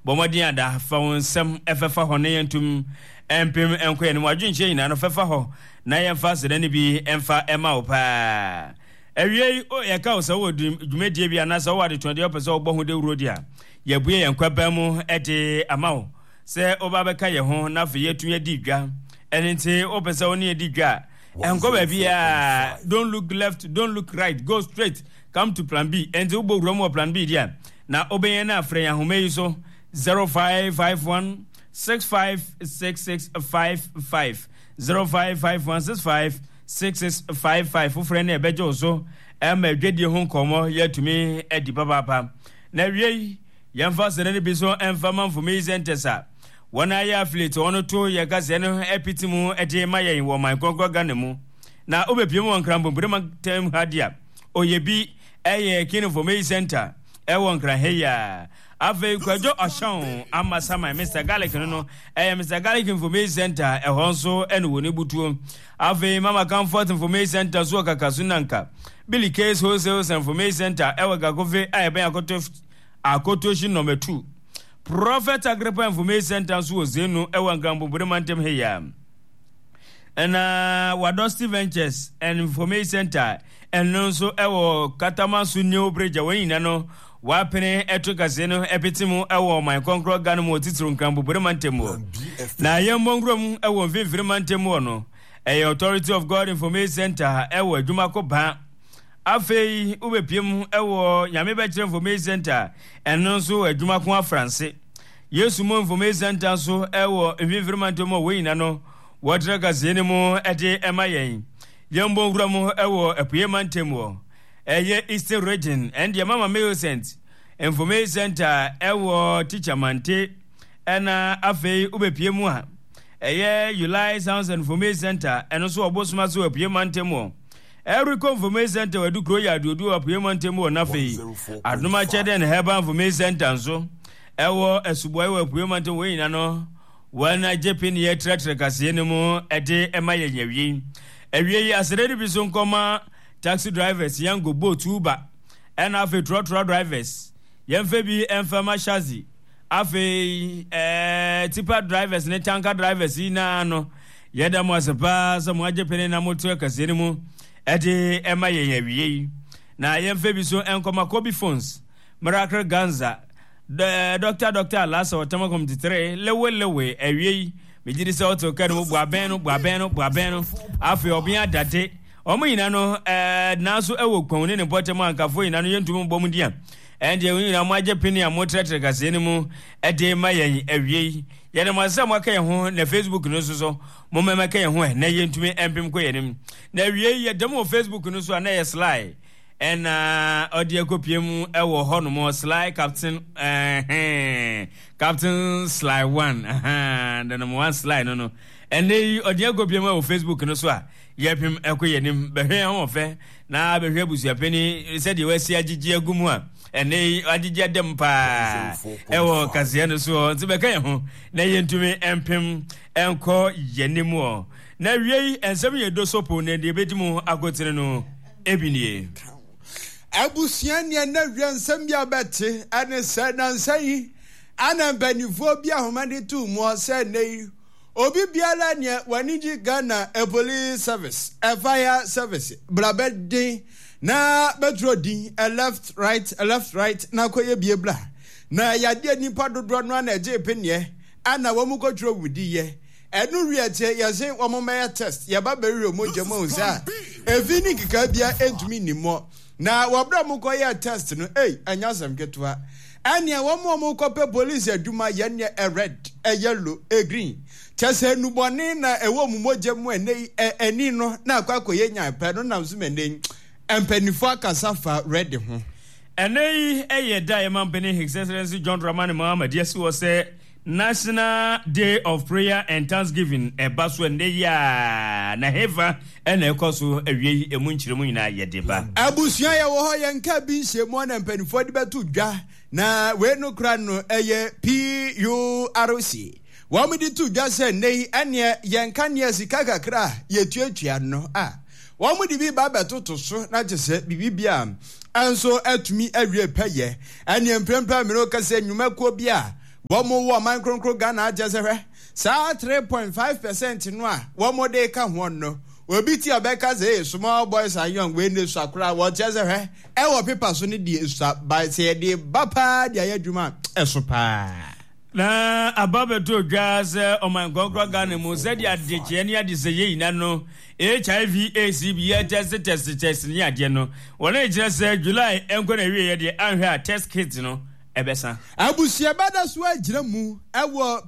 bomodin ada fa wonsem efefa ho ne yentum empem enkoye ne wadwenche ina no fefa ho na yemfa sedane bi emfa ema opa ewie o yeka o so dwumedie bi anasa wo ade tonde opese wo bohu de urodia yebue yenkwaba mu ede amawo se oba beka ye ho na fe yetu ye didwa enente opese oni ye didwa enko ba bia don't look left, don't look right, go straight, come to plan B ente wo bo romo plan B dia na obenye na afre ya homeyi so 0551 656655 0551656655 ufre na ebejo so edwedi ho nkomo yatumi edi papa na wiei yemfa senene bi so emfa manfomi sentesa wona ya affiliate ono to ye gase no epitimu ede mayen wo man gongo ganemu na obepiem won krambo brema tem hadia oyebi eye kin information center e won kra heya ave kwajo ashon amasama Mr Garlic no Mr Garlic information center e honso ene woni butuo ave mama comfort information center so kakasunanka Billy Case Wholesale Information Center ewe gagove ayebe akoto shi number 2 Prophet Agrippa Information Center so zenu ewe ngambo buremantem heya na Wadosti Ventures and Information Center enonso ewe Katama su New Bridge wenina no wapene etuka zenu epitimu ewe my konkro ganu mo titru ngambo buremantem na yembongrom ewe vivrimantem no Authority of God Information Center ewe adwumako ba afei ubepiem ewo nyame be kire information center eno so adwuma ko afranse yesu mo information center so ewo environment mo weina no wotre gazene mo ede emayen yembo ngura mo ewo apuyeman wo eye eastern region and your mama Millicent information center ewo teacher mante ena afei ubepiem a eye July Sounds Information Center eno so obosuma so apuyeman wo every confirmation center we do grow ya do appointment mo na fe aduma chede na heba information center so ewo esubo ewo appointment we ina no wana jepin ye tretre kase ne mo ede emaye nyawi ewie asere bi so nkoma taxi drivers yango boat Uber and afi trotro drivers yemfe bi enfama shazi afi tipa drivers ne tanker drivers ina no yeda mo asepa so mo ajepin na moto kase ne mo ede ema yeyewie na yemfe bi so enkoma Kobe Phones Miracle Ganza Dr. Lasa Otama Committee 3 lewe ewie mejidi se oto kan mo buabeno afi obia date omo yina no na so ewo kwon ne botem ankafo yina no yentum bom dia ende yina mo ajepini a mo tretre kase ne mu ede ema yen ewie yene mo asem aka ye ho na Facebook no so mo memeka ye ho na yentumi empem ko yenim na wie ye dem o Facebook no so na ye Sly en odi akopiem ewo ho no mo Sly Captain Sly 1 the number 1 Sly no en odi akopiem ewo Facebook no so a yepem ekoyenim behwe ho fe na behwe busuapeni se de wasi agigi agumu a ene agigi adem pa ewo kase no so tibeka ye ho na yentumi empem enko yenimu na wiei ensem ye do sopo na de bedimu agotire no ebinie abusuania na wiensem bia bete ane se na nsan ana banifo bia homade tu mo se nei obi biala ne waniji Ghana a police service a fire service blabedi na betrodi a left right na koye biebla na yade nipa dodo no na eje penie ana wamu kotro wudi ye enu wiete yase womoma test ya baberi omoje mo nsa evini kika bia entumi nimo na wabra mu koye test no anyasam ketwa ania womo kope police aduma ye ne a red a yellow a green chese nubone na ewo mumoje mu eni no na akwakoye nya pe no na msumene empanifo akasafa red ho enei eye dai mampeni His Excellency John Dramani Mohammed yesi wo say National Day of Prayer and Thanksgiving baso ya na heva ena ekoso awie emunchiremu nyina yedeba abusua ya wo ho yenka bi nhemu na empanifo de betu dwa na we no kra no eye PURC wamidi tu dwa se nei ene yenka ne sika kakra yetuatua no wamidi bi ba betoto so na jese bibibia anso atumi awie peye ene empempa miro kase nwumakuo bia Womo wo man kronkro Ghana jezere. Sa 3.5% no a womo de ka ho no. Obi ti abeka say small boys and young we ne sakura wo jezere. E wo paper so ne die by say de bapa de ayadwuma eso pa. Na ababeto gas o man kronkro Ghana mu said ya de cheni ade se yi na no. HIV ACB test ni ade no. Wona ejira say July enko na wie ye de anhwe test kit no. Ebesa abusia bada so agira mu ewo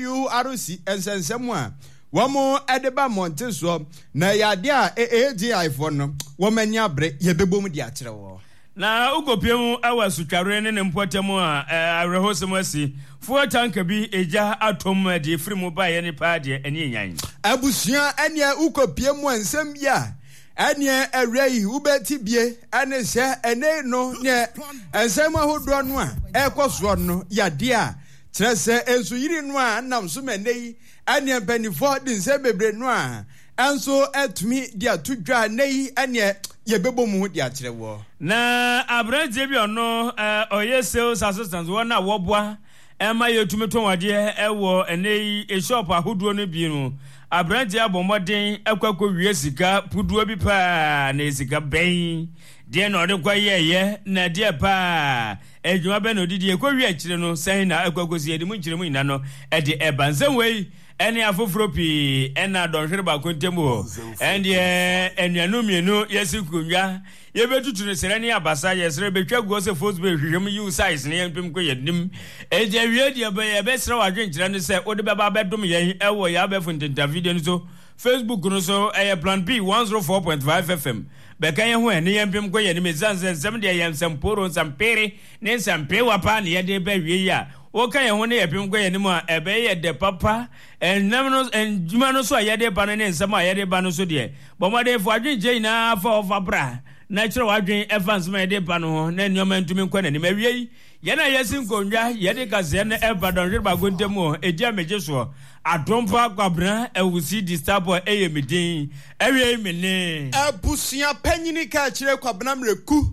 PURC ensensem a womo edeba monte so na yade a AGI for no womani abre yebebom di akere wo na ugopiem awasutware ne mpotem a arehosem asi fo tanka bi eja atom de frimu ba ye ne pa de eni nyan abusia ene ukopiem ensem ya ane awrei ubeti bie ane se ene no ne ensem ahodo no a ekoso no yade a trese ensu yiri no a nam so menei ane benifo din se bebre no a enso etumi dia tudwa nei ane yebebomu dia kirewo na abranje bi ono oyesel assistant wona woboa ema yetumi to wade ewo enei e shop ahodo no bi no abranje abomoden ekwakọ wie sika puduo bi pa na sika ben de na ode kwa yeye na de pa edwuma be no didi ekọ wie akire no sen na ekwakọ si edimu nkire mu ina no ede ebanzem wei ene afofropi ena donhwere ba kontemu ende enuanu mienu yesikunwa yebetutu ne serani abasa yesere betwa go se Facebook hwehwem you size ne yempem ko yedim eje wie de be sere wadwenkire no se ode beba bedom ye ewo ya be funtinta video no so Facebook no so plan B 104.5 FM beka ye ho ene yempem ko yedim zanze nsem de yensem poro nsampere ne nsampe wapa ne ye de be wie ya oka ye ho ne yepem ko yenim a ebe ye de papa enam no enjuma no so ye de ba ne nsem a ye de ba no so de bomade fo adwenje ina fa over bra na kire wadwen evans me de ba no ho na nyoma ntumi nkwa na ni mawie ye na yesin konwa ye de kaze na evadon hwe ba gontemu edia meje so adompa kwabra ewusi disturb eyemidin ewie mene abusia panyini ka kire kwabna mreku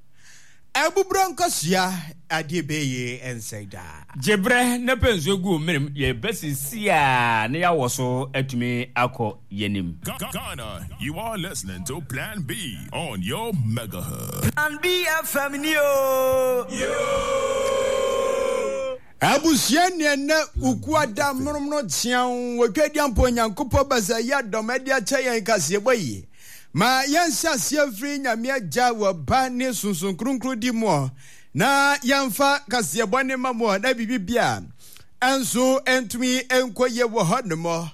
abubro nkosia ade beye ensaida jebre na penso gu mirim ye besisia na ya woso atumi akọ yenim Ghana, you are listening to Plan B on your megahertz and BFM yo abusia ne ukuada mromno tian wotwadi ampo nyankopo basa ya domedia chayen kase boyi ma yansa siafri nyame agya wo ba ne sunsun kronkro di mo na yamfa kase bone mamo na bibibia enso entumi enkoye wo honomo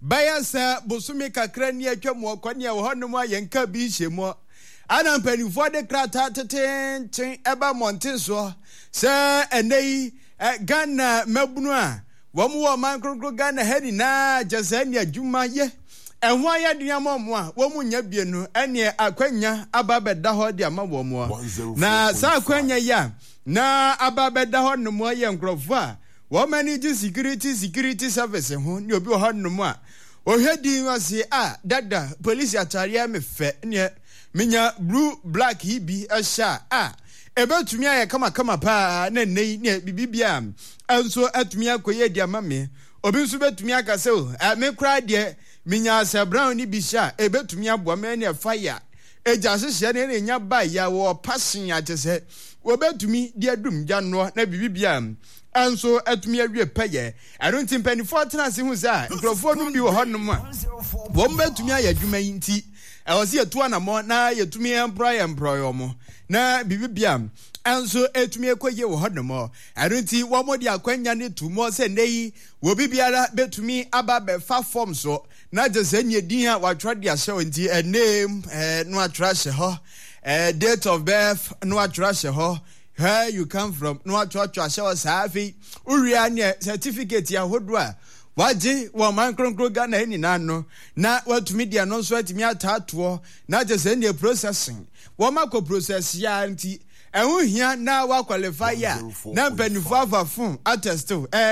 bayasa bosumi kakra ni atwamo kwani wo honomo yenka bi hyemo anampanifo de krata teten eba monte so se enei Ghana mabunu a womo man kronkro Ghana hedi na jasani adwuma ye enho ayaduam mo a womu nya bie no ene akwanya ababeda ho de ama womo na sa akwanya ya na ababeda ho no mo ye nkrofo a wo manage security service ho ni obi ho no mo a ohwedi wase a dada police atare me fe ne menya blue black hibi asha a ebetumi aye kama pa na nei ne bibibia enso atumi akoye dia mame obi nso betumi akase o me kra de minya se brown ni bisha ebetumi aboa me ne fire eja hye ne nya ba ya wo passing atese obetumi de adum gya no na bibibia enso atumi awie peye anunti mpanifo tenase hu za nkrofo no bi wo honom a wo betumi aye adwuma yinti ewose yetu anamo na yetumi employer mo na bibibia enso etumi ekoye wo honomo arunti wo modi akwanya ne tumo se nei wo bibiara betumi aba be fa form so na jese nyedin a watwa dia hye nti name no atwa hye ho date of birth no atwa hye ho where you come from no atwa hye ho safi uria ne certificate ya hodo a waji wa man kronkro Ghana ni nano na watumi dia no so atimi ataato na jese ne processing wo mako process ya nti ehun hia na wa qualify ya na benefo afafun attest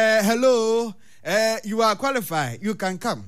hello you are qualified you can come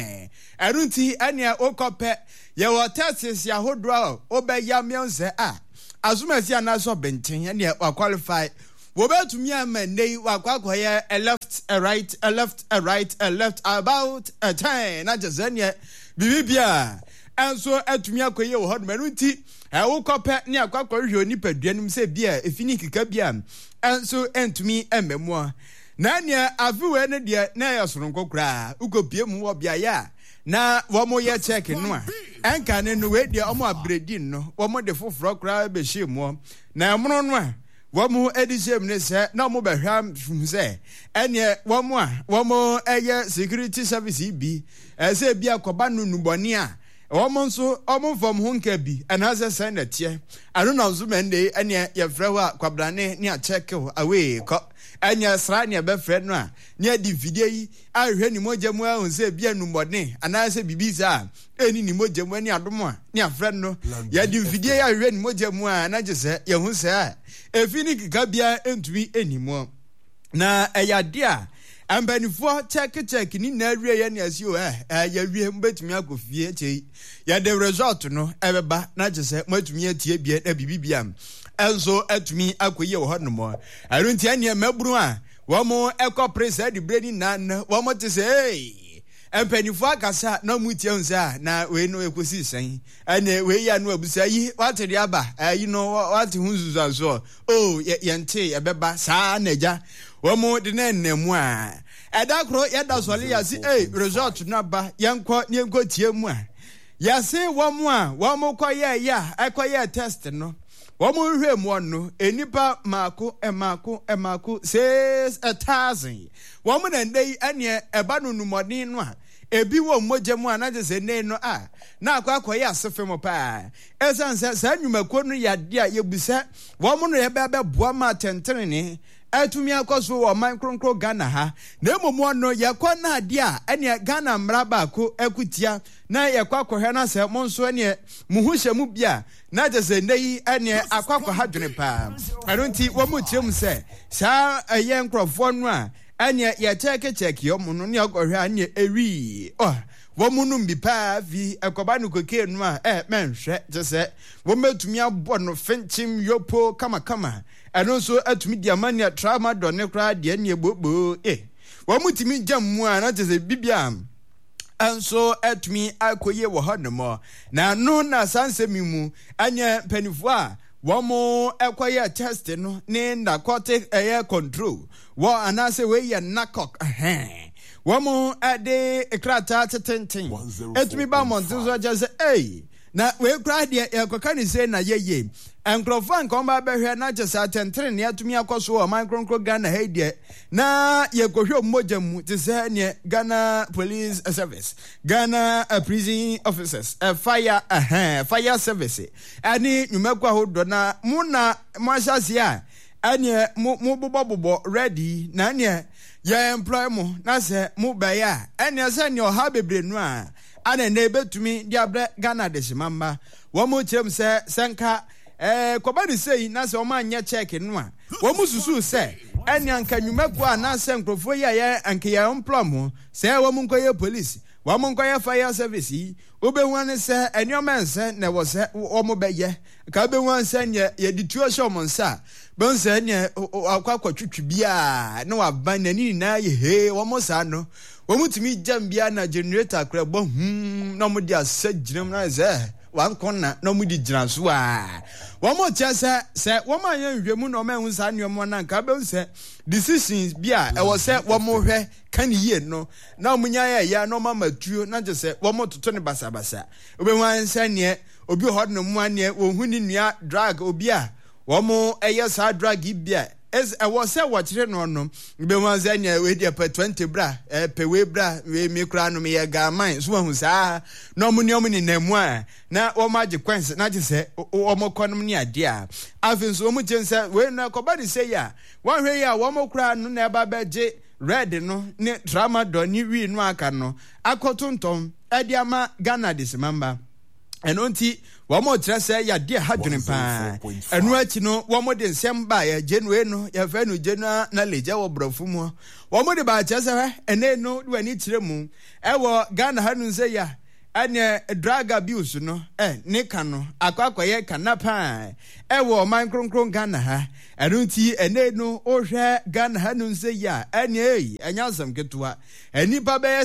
arunti ania okope ye wo tests ya hodro obeya mionse azumasi anaso benten ania wa qualify Wobetumi amende wakwakoye a left, a right, a left, a right, a left, about a 10. Na jezenya bibibia. Enso atumi akoye wo hod manuti. Wokope ni akwakori onipaduanum se bia efini kika bia. Enso entumi ememo. Na nia afiwe ne de na yasoronko kra. Ukopie mu wo bia ya. Na womo ye check no a. Enka ne no we de omo abredi no. Womo de foforo kra be hyemu. Na emono no a womo edisem ne se na mo behwam se ene womo eye security service bi se bi akoba no nuboni a womo nso omo fam ho nka bi anase sen na tie anu na nso mende ene ye frewa kwabrane ne a check away ko enya sra ne be fre no a ne adi video yi ahwe ni mojamu a on se bi anuboni anase bibi sa eni ni mojamu ani adomo a ne afre no ya di video ya ahwe ni mojamu a na jese ye hu se a efini kikabia entumi enimo na eyade a ambanifo check ni na awie ya ne asio ya wie mbetumi akofie chei ya the result no ebeba na jese matumi atie bia na bibibia enso atumi akoye wo honomo arunti ane maburu a wo mo ekọ presa di bredi nan wo mo te say empanifo akasa na mutie unsa na we no ekosi san ane we ya no abusa yi wate de aba you know wate hunzuzu so oh yente ebeba saa naja wo mo de na nnamu a edakro yeda sole ya si result na ba yenko ne enko tie mu a ya se wo mo koye ya akoye test no womu hwe mu no enipa maako says 1,000 womu na ndei ane eba no numodin no a ebi wo mogemu anaje se ne no a na akwakoye asefe mo pa esanse sa nwumako no yade a yebusa womu no ye be boa ma tentrene atumi akoso wo man kronkro Ghana ha na emomo no yakwa na ade a ene Ghana mraba ko akutia na yakwa kohwe na se mo nso ene muhushe mu bia na jese ndei ene akwakwa hadwene pa arunti wo mu tirem se sa eye nkrofo no a ene ye check yo mu no ne akohwe ane ewi wo mu no mbipa vi akoba no koke no a menhwe jese wo metumi abo no fenchim yopo kama eno so atumi diamania trauma donne kra de ne bobo wo mutimi jammu a na jese bibia anso atumi akoye wo honomo na no na sansemi mu anya panifo a wo mo ekoye test no ne narcotic air control wo anase we ye nakok wo mo ade ekrata tetenten atumi ba montin so jese na we kra de ekoka ni se na yeye enkrofan komba behwe na jesa tentre ne atumi akoso o man kronkro Ghana heide na ye kohwe mojamu te se ne Ghana Police Service Ghana Prison Officers fire service ani nyumekwa hodo na muna mwashasi a ani mu bobo ready na ne ye employ mu na se mu baya ani se ne oha bebre nu a ana na ebetumi diabre Ghana desimamba wo mo chem se senka kobani sei na se o ma nya check no a wo mu susu se ene anka nwumaku a na se nkrofo ya anka ya employ se wo mu nkoye police wo mu nkoye fire service obehuane se enioma nse na wo se wo mu beye ka obehuane se nya ye dituo show mo nsa bon se nya akwakwa twitwi bia na wa ban nani na ye wo mu sa no wo mutimi jambia na generator kra bo na mo dia saginam na ze wan konna na mo di gina so a wo mo tia se wo ma yan hwemu na o ma hu sa nneomo na nka be se decisions bia e wo se wo mo hwe kan yie no na mo nya ya na ma matuo na je se wo mo toto ne basabasa obe wan se ne obi hod no mo ane wo hu ni nua drug obi a wo mo eye sa drug bia es was say what you no be wan say nya we dey per 20 bra pe we bra we me kra no me ye ga man so hu sa no mo ni namu a na wo magi kwense na je say wo mo konom ni ade a afin so mo je say we na ko ba de say ya wan hwe ya wo mo kra no na ba beje red no ne drama do ni wi no aka no akotontom ade ama Ghana desimamba enonti wo mo trese ya de hadwene pa enu achi no wo mo de nsem ba ya jenue no ya fa no jenua na leja wo brofu mu wo mo de ba chese he ene no wani kire mu e wo Ghana hanu nse ya ane drug abuse no ne ka no akwakoye kanapa ewo man kronkron Ghana ha enunti ene no ohwe Ghana ha no nse ya ene anyasam ketua enipa be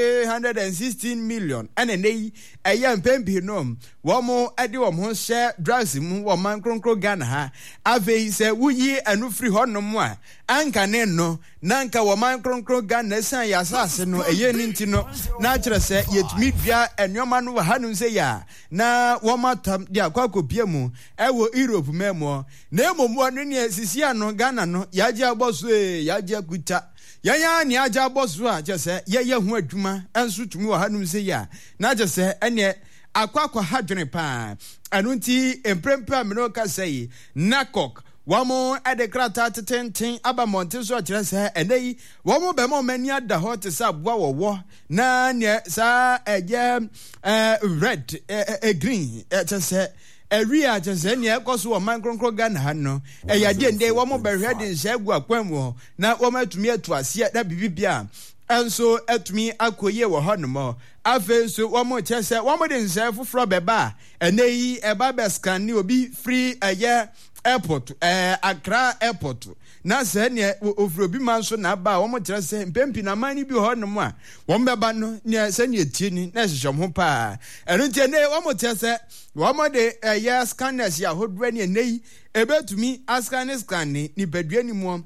316 million ene nei eya mpempi no wo mo ade wo mo hye drugs mu wo man kronkron Ghana ha avei se wuyi anu free honom a anka ne no nanka wo man kronkron Ghana san ya asase no eye ni nti no na kire se yetumi dua enwoma no ha no nse ya na wo matam dia kwakopie mu ewo Europe memo na emomu no ne sisi ano Ghana no yaje agboso yaje kuta yanya ni aja agboso a kese ye hu adwuma enso tumi wo ha no nse ya na kese ene akwakwa hadwene pa anunti emprempe amino ka sei nakok wamo adekrata tetenten aba monte so akire se enei wamo be mo mani ada ho te sa boa wowo na ne sa eje red green se area just any ekoso o man kronkro Ghana ha no eyade nde wo mo behwe de nse gu akwam wo na wo matumi atu ase da bibibia enso atumi akoye wo ho no mo afenso wo mo chese wo mo de nse foforo beba eneyi eba be scan ni obi free eye airport Accra airport na se ne ofuro bi man so na ba wo mo chese mpempi na mani bi ho no mo a wo mbeba no ne se ne etie ni na hyehyem ho pa enuntie ne wo mo chese wo mo de scanners ya hodwe ne nei ebetumi scan ni badua ni mo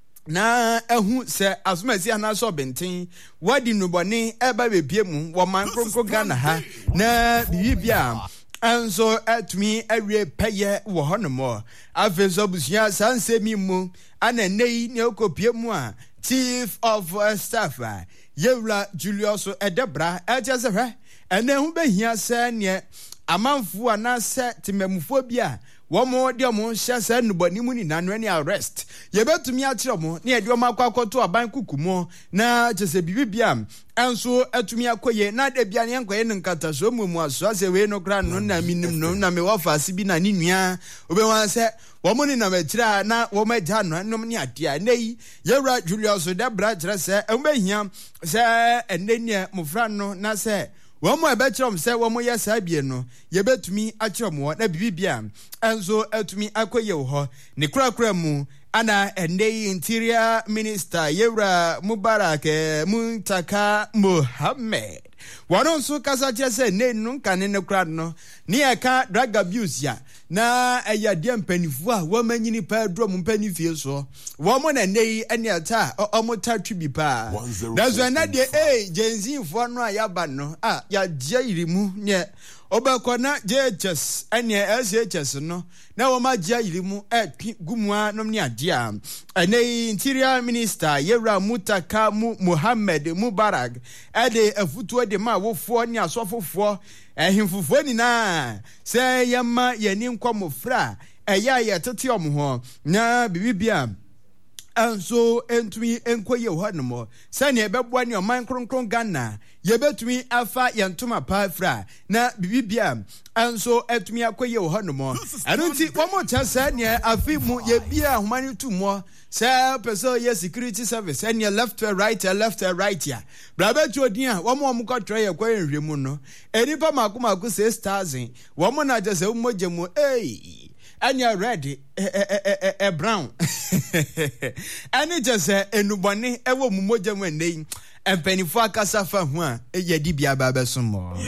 na ehu se asumasi anaso benten wadi nubone eba bebie mu wo man kronkro Ghana ha na bibia anso atumi awie peye wo honomo afenso busia sansemi mu ana nei ne okopie mu a chief of staff Yewra Julius Edebra ejese hwe ene hu behia se ne amanfu ana se timemufo bia womo de mo hyase nubani mu ni nanu ni arrest ye betumi a kire mo ne de mo akwakoto aban kukumo na chese bibibia enso atumi akoye na de bia ne nkoye nkata so mu aso ase we no kra no na minim no na me wafase bi na ni nua obewan se womo ni na makira na wo magya no nom ni adia nei Yewra Julius de bra kire se embehia se enenia mufra no na se womo ebechrom se womo yesa bie no ye betumi achrom wo na bibibia enzo atumi akoye wo ho ne krakra mu ana ende interior minister Yewra Mubarak Muntaka Mohammed wono so kasa chese ne nu kane ne kra no ne eka drug abuse ya na eyade mpanifu a wo manyini pa drum mpanifie so wo mo na nei ene ata omota twibi pa that's when na de genzi fo no ayaba no ya je irimu ne obekona JHS ene SHS no na wo ma je irimu gumua nom ne adia ene interior minister Yewra Muntaka Mohammed Mubarak ade afutuo de ma wofo ne asofofo ehimfufo ni na se yama yani nkwamofra eya ya tete omho na bibibia anso entumi enkoye ho no se ne ebeboa ne oman kronkron Ghana ye betumi afa yentoma pa fra na bibibia anso etumi akoye ho no anunti womo chase ne afi mu ye bia humani tumo se person ye security service and your left or right ya brabe chodin a womo omkotro ye kwa enhwemu no enipa makomaku 6000 womo na jase umojemu and you're ready brown and it just enubone ewo mumojemu nei empenifu akasa fa hu a yedi bia baba somo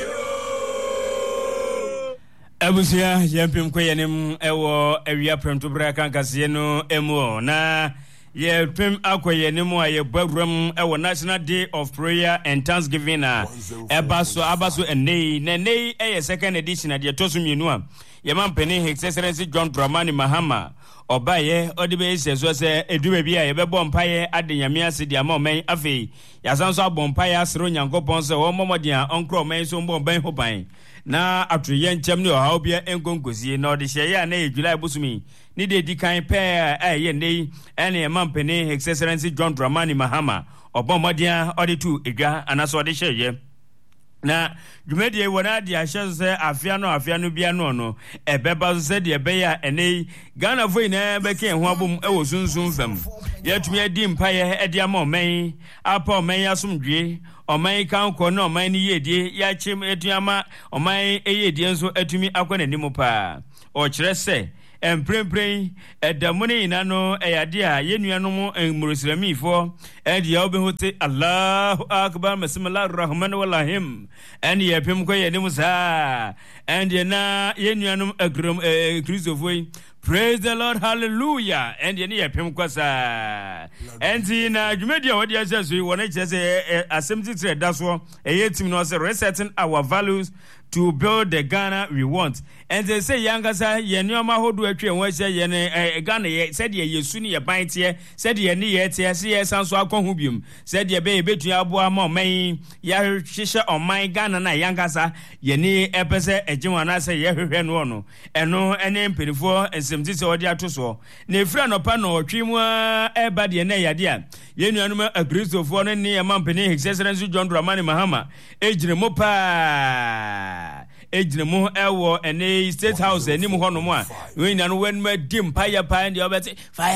abusia yempem koyenem ewo awia premto bra kankase no emu na ye pem akoyenem a ye bawram ewo National Day of Prayer and Thanksgiving abaso enei second edition ade toso mienu a ye mampene His Excellency John Dramani Mahama obaye odibe iseso se edume bia ye bebo mpaye adenyame ase dia ma omen afei yasanso abompaye asero nyankopon se wo momodia onkro omen so mbo ban hoban na atoye nchem ne oha obia enkonkosie na ode hye na July busumi ni de dikan pe ye nei ene mampene His Excellency John Dramani Mahama obomodia ode tu edwa anaso ode hye na dwumedie wona de ahye se afia no bia no ebeba se de ebeya ene Ghana foi na beke ho abom e wo sunsun fam yetumi adi mpaye ede ama omen apa omen asomdwe omen kan ko na omen ni yedie ya chim etuama omen eyedie nso atumi akwa nanim pa o kire se emprempren edamune ina no eyade a yenuanom muruslamifo ede ya obehote Allahu akbar bismillahir rahmanir rahim and ye pem ko ye nim sa and ye na yenuanom agrom Christopher praise the Lord hallelujah and ye pem ko sa and na dwumedia wodi asesu wona chese assembly trade daso eyetim no say resetting our values to build the Ghana we want. And they say Yangasa Yenyoma Hodu Etri and West Yen Ghana said ye Yesuni a bite here, said ye near TSC Sanso Conhubium, said ye baby to Abua Mo May Yah Shisha on my Ghana Yangasa Yeni Epese a Jimana say Yehuano and no any pinfo and some disorder to so. Ne friend of Pano Trimwa Ebadi and Nayadia Yenuanuma agrees to one near Mampany His Excellency John Dramani Mahama Ejre Mopa Ejnemo ewo ene state house eni mu hono mu a we na no wen ma dim paya ndi obeti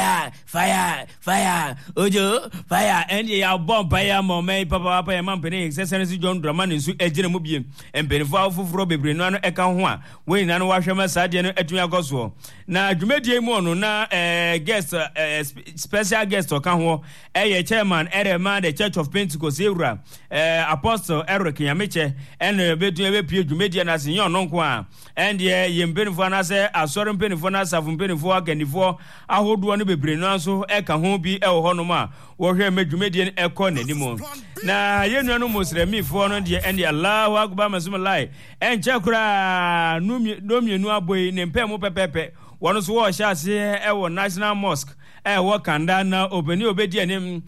fire ojo fire endi ya bomb paya mo me papa ya mampene exercise John Dramani nsu ejnemo biem empenifo afoforo bebre no eka ho a we na no wahwe ma saade no atumi agoso na dwumedie mu ono na guest special guest oka ho chairman Erema the Church of Pentecost Ewura Apostle Eric Yameche ene betu ebepie dwumedie na sinyo no nko a ende yempenifo na se asore mpenifo na safo mpenifo akanifo ahodo no bebre no nso eka ho bi ho no ma wo hwe medwumedie eko nanimo na yenu no muslimifo no de ende Allahu akbar masumulai enche kura no mienu aboyi ne mpem pepepe wono so wo hya ase National Mosque wo kanda na obeni obedi anim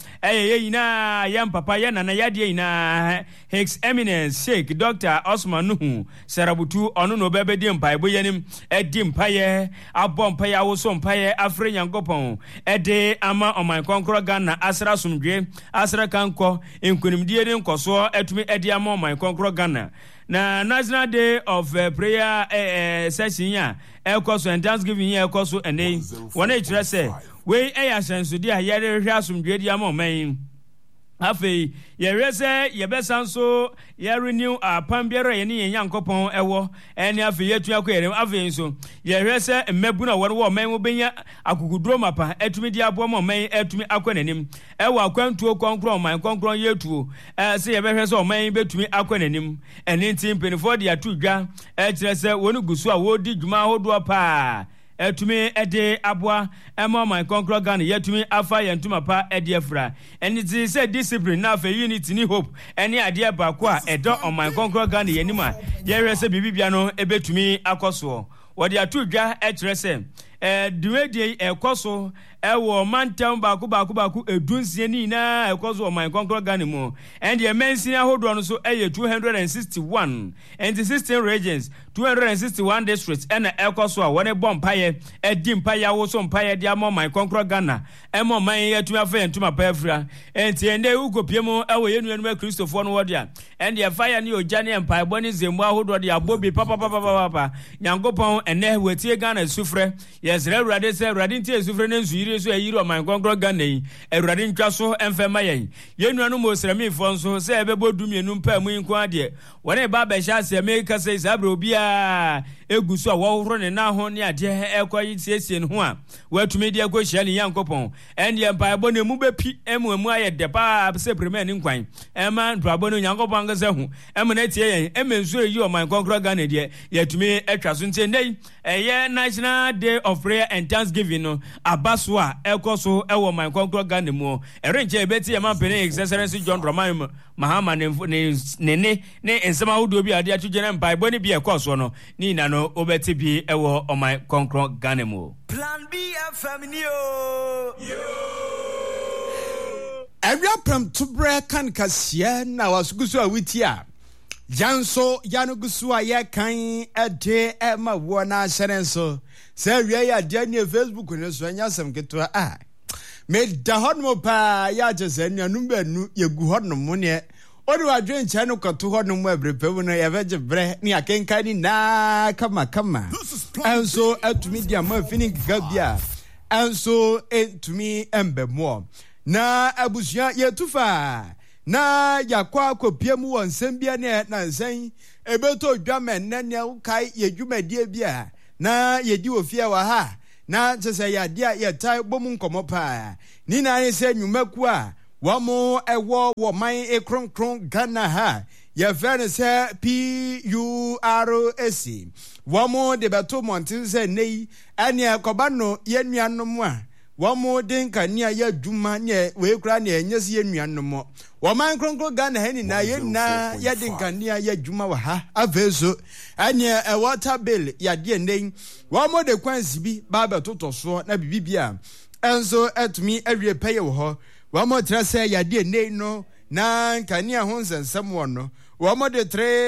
yina yam papa ya nana yade yina His Eminence Sheikh Dr. Osman Nuhu Sarabutu ono no bebedi mpaibo yanim edi mpaye abom mpaye awoso mpaye afre nyankopon ede ama oman konkro Ghana asra sumdwe asra kanko enkunimdie ne nkoso etumi edi ama oman konkro Ghana na National Day of Prayer session ya ekoso and Thanksgiving ya ekoso ene wona itrese we asenso dia yere hwe asumdwe dia ma oman afei yerese yebesanso renew apambiara ye ne yankopon ewo ene afei yetua kwere afei nso yerese mmebu na woro oman wo benya akukuduro mapa etumi dia abo ma oman etumi akwanenim ewo akwantuo konkro oman konkro yetuo se yebehwese oman betumi akwanenim ene ntim penifo dia tudwa ekirese wonu gusu a wodi dwuma hodo pa etumi ede aboa ema my concro Ghana yetumi afa yentuma pa ede afra eni ti say discipline na fa unity ni hope eni ade baako a edo on my concro Ghana yenima yerese bibibia no ebetumi akoso wodi atudwa ekirese duwedie ekoso ewo mantam baako edunsie ni na ekoso my concro Ghana mu and the mention ahodo no so 261 and the 16 regions 261 districts and ekoso a wone bompaye edi mpaye awoso mpaye dia mo my concro Ghana emo man yetumi afa yentuma pa afra enti ende ukopiem ewo yenuanu Christopher no wodia and the fire ni ojane empire boni zemu ahodo dia bobi papa nyankopon ene wetie Ghana sufre yesre urade se urade ntie sufre ne nsuire so ayiro man konkro Ghana yi urade ntwa so emfema yen yenuanu mosramifo nso se ebebodu mienu mpa mu nko ade wone ba be sha se America se zabra obia egusu a wo ne na ho ne ade ekoyi siesie ne ho a watumi de akohia ne yankopon ende empire bo ne mu bepi emu aye de pa se premier ne nkwan ema ntwabo ne yankopon ngase ho emu na tie yen emensu eyi o man konkro Ghana de yatumi atwa so ntie ndai eye National Day of Prayer and Thanksgiving no abaswa ekoso ewo man konkro Ghana mu erenche ebeti e man pene Excellency John Dramani Mahama ne ensema hudo bi ade atugene mpaebo ne bi ekoso no ni na no obeti bi ewo o man konkro Ghana mu Plan B FM ni yo Area pram to break kan kasia na wasugusu awitia Janso yanugusu aye kan ade ema wona serenso se wie ya de ne Facebook ne so anya sam keto me da hodmo pa ya je se nuanu yegu hodno mo ne Odi wa dwen che no koto ho no mu abrepamu no ye veje bre ni akenka ni na kama enso atumi dia ma fini gabia enso entumi embemo na abusia yetufa na yakwa kopie mu wonsem bia ne na nsan ebeto dwamen na ne ukai yedwumadie bia na yedi ofia wa ha na tse ya dia ye tai bomu nkomo pa ni na ne se nwumaku a wamo ewo wo man ekronkron Ghana ha ye fere se PURS wamo de beto montin se nei ane akoba no ye nuanom a wamo den kania ya dwuma ne we kura ne enyesi ye nuanom wo man kronkron Ghana ha ni na ye na ye den kania ya dwuma wa ha avezo ane water bill ya de nei wamo de kwansi bi ba beto so na bibibia enso etumi awie peye wo ho wamo trase ya de nei no na kania ho nsensem wo no wamo de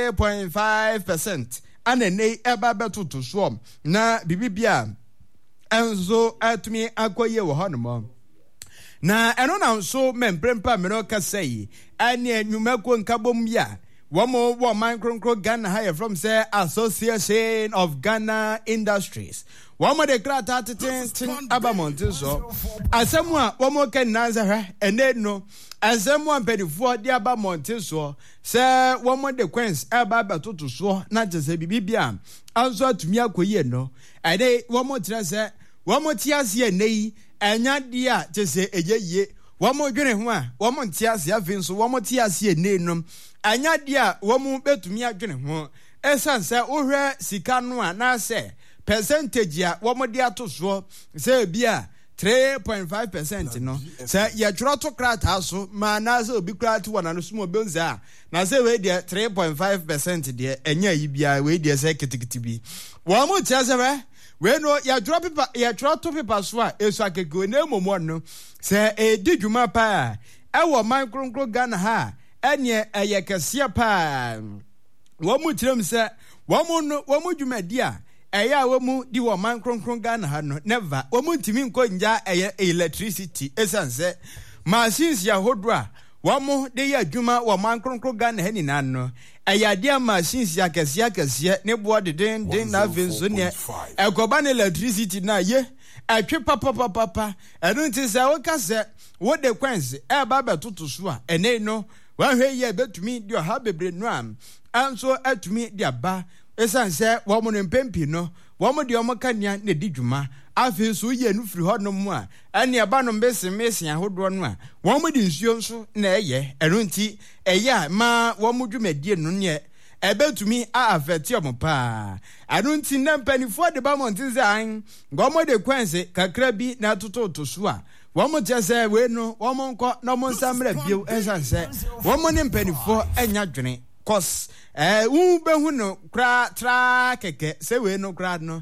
3.5% ana nei eba beto so na bibibia enzo atumi akoye wo hono na eno na nso memprempa me no kasai ani anwumako nkabom ya wo man kronkro Ghana high from say Association of Ghana Industries womo de krata teten abamonte so asemu a womo ken nanza ene no asemu ampedifo de abamonte so se womo de queens aba batoto so na jese bibia anso atumi akoye no ade womo tira se womo tiase nei enya dia jese eyeye womo dwene ho a womo tiase afinso womo tiase nei no anya dia womo betumi adwene ho esanse ohwe sika no a na se percentage ya womo dia to so se bia 3.5% no se ye tworo to krata so ma na se obi krata wana no sumo benza na se we dia 3.5% dia enya yi bia we dia se kitikiti bi womo tiase we no ya drop paper ya tworo to paper so a esu akego na emomo no se edi dwuma pa e wo man kronkro Ghana ha enye eyekese pa womo tirem se womo dwumadi a eya womu di wo man kronkron Ghana ha no never womu ntimi nko nja electricity esanse machines ya hodra womu de ya dwuma wo man kronkron Ghana ha ni nan no eya dia machines ya kese ne bo den na venso ne ekoba ne electricity na ye atwe papa enu nti se wo kase wo de kwense e ba betoto so a ene no wahwe ye betumi di ha bebre no am anso atumi di aba esanse womo ne mpempi no womo de omokania ne di dwuma afi so ye nu firi ho no mu a ene aba no mbese ahodo no a womo di nsuo nso na eye enu nti eye ma womo dwumadie no ne ebetumi a afeti omopa enu nti na mpanifo de ba montinze an gomo de kwense kakra bi na tototo so a womo jese we no womo nko no mo nsamra bio esanse womo ne mpanifo enya dwene cause behu no kra tra keke se we no kra no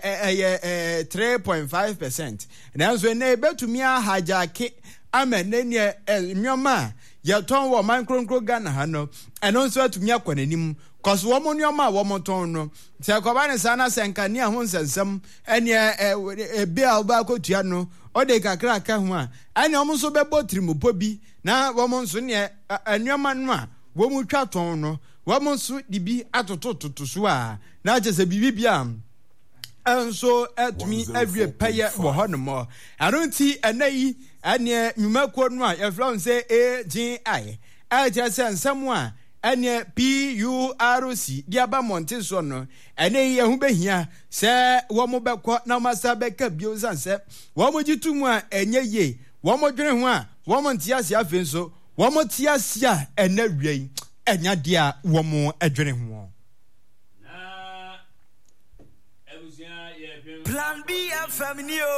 3.5% nanso na betumi a hajake amene ne nyoma ya ton wo man kronkro Ghana ha no eno nso atumi akwanenim cause womo nyoma wo moton no se koba ne sana senkani ho nsensem ene be alba kotua no o de kakra ka ho a ene omo so bebo trimopo bi na womo nso ne nyoma no a womu twa ton no womo nso dibi atototo so a na jese bibibia enso atumi awie paye wo honomo aronti anayi ane nwumako no a yefra nse AGI a jese nsam a ane PURC dia ba monte so no ane ye hu behia se womo bekọ na masa beka bio zanse womo gitumu a enye ye womo dwene ho a womo ntiase afenso womo tiase a ena wiei enya dia womo adwene ho Plan B family yo.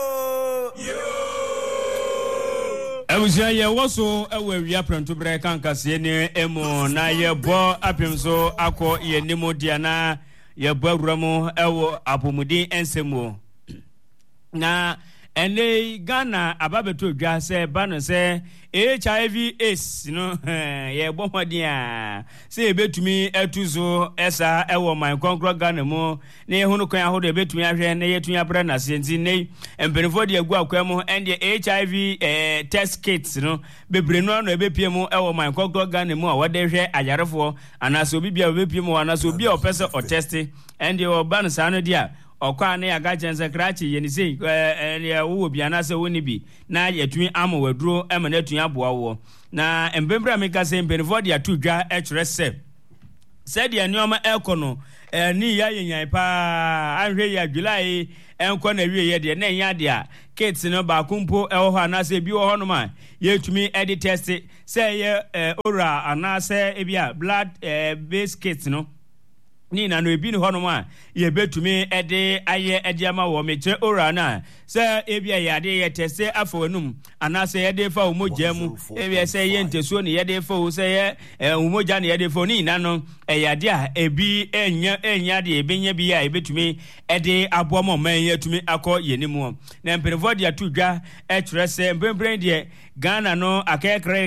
Ebusia ye woso ewe wia pranto bre kankase ne emo na ye bo apemso akọ ye nimo dia na ye bo awuramo ewo apomudi ensemo na ene Ghana ababeto dwa se ba no se HIV AIDS no ye bomodia se ebetumi etuzo esa ewo man konkro Ghana mu na ehunu kwan ahodo ebetumi ahwe na yetumi abra na senti nei empenfo de agu akwa mu ende HIV test kits no bebre no no ebepie mu ewo man konkro Ghana mu a wode hwe ayarefo anaso bibia ebepie mu anaso bia opese o test ende oban sa no dia okwa na ya ga chense krachi yeni sei wo bia na se woni bi na yetumi amo waduro ema na tun aboa wo na embembra meka se empenfo de atudwa ekire se said ya nyoma ekono ni ya yenyan pa anhwe ya July enko na wie ye de na nya de a kits no ba kumpo ewo ho anase bi wo ho no ma yetumi edit test say ye ora anase ebia blood base kits no ni na no ebi ni hono ma ye betumi ede aye ede ama wo meche ora na se ebia ye ade ye teste afonum ana se ye de fa umoja mu ebia se ye ntesuo ni ye de fa se ye umoja ni ye de fa ni na no ye ade a ebi enya de ebenya bi a ebetumi ede abomo man ye tumi akọ yenimu na mperefo de atudwa ekire se mbembren de Ghana no akekre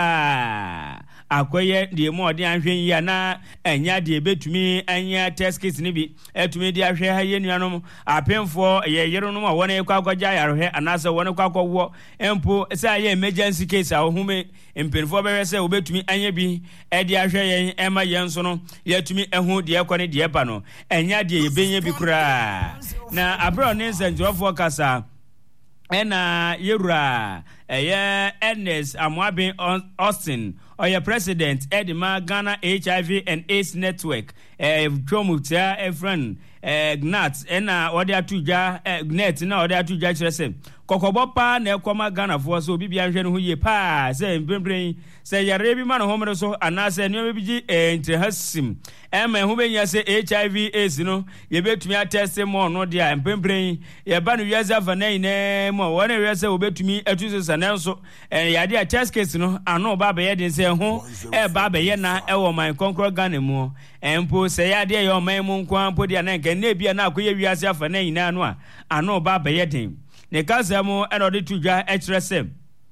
kapa akoye de mo de anhwen ya na enya de betumi anya test kits ni bi etumi de ahwe ha yenuanom apemfo ye yero no wona ekwakwagya yarehwe anase wona kwakwo empo sa ye emergency case a ohume empenfo bewe se obetumi anya bi e de ahwe yen ema yen so no yetumi ehu de ekone de eba no enya de yebenya bi kura na abro ne nsanjofo kasa ena yewura Ernest Amwabin Austin oya president Edima Ghana HIV and AIDS network Jomutia Efren Gnat ena ode atuja Gnet na ode atuja kirese kokobo pa na ekoma Ghana fo so bibia hwe no ye pa se mbembren se yare bi ma no homre so anase ne bi gi entrehasim ema hu benya se HIV AIDS no ye betumi atest mo no dia mbembren ye ba no wiaza vanai ne mo wona wiaza obetumi atuso sanenso yade a test case no ano ba be ye den se ho ba be ye na ewo man konkro Ghana mu empo se yade ye o man mu nkwan po dia na nke na bia na akoye wiaza vanai na no a ano ba be ye den ne kasemo enode tudwa ekirese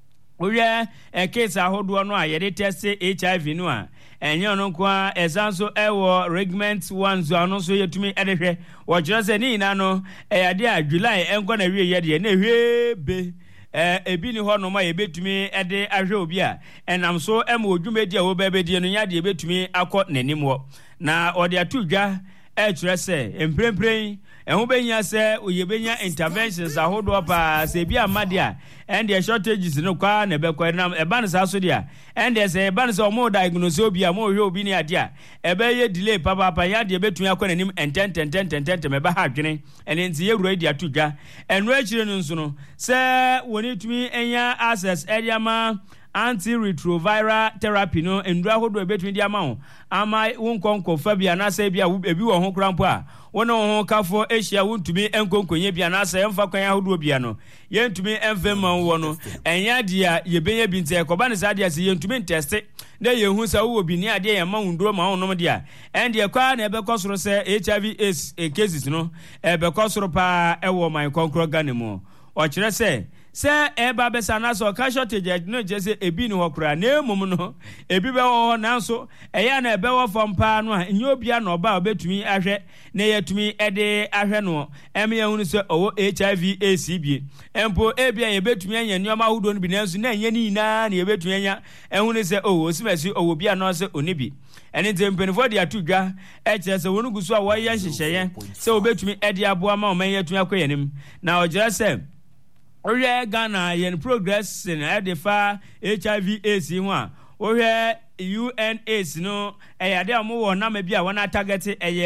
oye case ahodo no a yede test HIV no a enyo no kwa esanso ewo regiment 1 zo ano so yetumi edehwe wo kirese ni na no yade a July enko na wie yede na hwebe ebi ni ho no ma yebetumi ede ahwe obi a enam so ema odwumedi a wo bebedi no yade yebetumi akọ nanimwo na ode atudwa ekirese emprempren ehun benya se oyebenya interventions ahodo pa se bia madia and the shortages no kwa na be kwa na eba nsa so dia and se eba nsa omo diagnose obi a mo hwe obi ni ade a ebe ye delay papa ya de betun akọ nanim enten me ba ha dwene ene nti ye wura di atudwa enro akire no nso no se woni tumi enya access area ma antiretroviral therapy no endura hodo ebetun di ama ho ama wonkonko fa bia na se bia ebi wo ho krampo a wona ho kafo Asia wontumi enkonkonye bia na se emfa kwan ahodo bia no yentumi emfema wo no enya dia yebenya bi nte ekoba ne sa dia se yentumi teste na yehu sa wo bi ni ade ya ma hunduro ma honom dia ende kwa na ebe kosoro se HIV AIDS cases no ebe kosoro pa ewo man konkro Ghana mu o kire se eba besa na so ka shortage no je se ebi ni hokura na emum no ebi be ho na so eya na ebe wo fom pa no a nyo bia na oba obetumi ahwe na yetumi ede ahwe no em ye hunu se owo HIV ACB empo ebia ye betumi anya nyoma hudo no bi na so na anya ni na ebetumi anya ehunu se owo simasi owo bia no se onibi ene tempenfo de atudwa eche se wonu gusu a wo ye hyehyeye se obetumi ede aboa ma o man yetumi akoyanim na ogira se oye Ghana yen progress in edefa HIV AIDS ho a oye UNAIDS no eyade amu wo na ma bia wona target